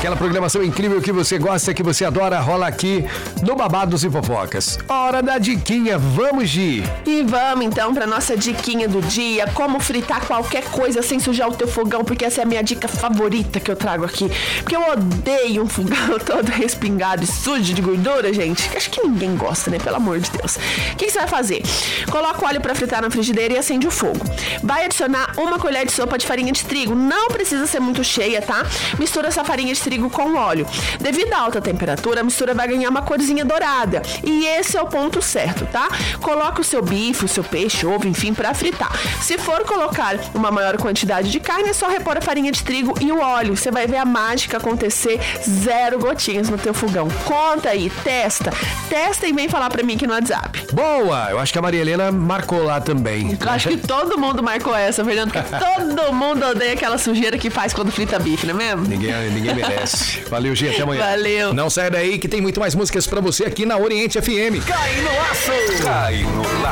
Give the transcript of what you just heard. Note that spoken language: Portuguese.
Aquela programação incrível que você gosta, que você adora, rola aqui no Babados e Fofocas. Hora da diquinha, vamos, Gi! E vamos então pra nossa diquinha do dia, como fritar qualquer coisa sem sujar o teu fogão, porque essa é a minha dica favorita que eu trago aqui. Porque eu odeio um fogão todo respingado e sujo de gordura, gente. Acho que ninguém gosta, né? Pelo amor de Deus. O que você vai fazer? Coloca o óleo pra fritar na frigideira e acende o fogo. Vai adicionar uma colher de sopa de farinha de trigo. Não precisa ser muito cheia, tá? Mistura essa farinha de trigo com o óleo. Devido à alta temperatura, a mistura vai ganhar uma corzinha dourada. E esse é o ponto certo, tá? Coloca o seu bife, o seu peixe, ovo, enfim, pra fritar. Se for colocar uma maior quantidade de carne, é só repor a farinha de trigo e o óleo. Você vai ver a mágica acontecer, 0 gotinhas no teu fogão. Conta aí, testa e vem falar pra mim aqui no WhatsApp. Boa! Eu acho que a Maria Helena marcou lá também. Eu acho que todo mundo marcou essa, Fernando, porque todo mundo odeia aquela sujeira que faz quando frita bife, não é mesmo? Ninguém merece. Valeu, Gi, até amanhã. Valeu. Não saia daí que tem muito mais músicas pra você aqui na Oriente FM. Cai no laço! Cai no laço!